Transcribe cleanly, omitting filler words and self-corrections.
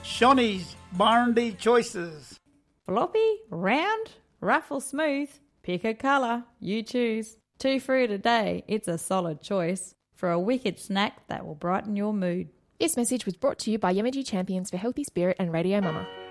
Shonny's Barndy Choices. Floppy, round, rough or smooth, pick a colour, you choose. 2 fruit a day, it's a solid choice for a wicked snack that will brighten your mood. This message was brought to you by Yamaji Champions for Healthy Spirit and Radio Mama.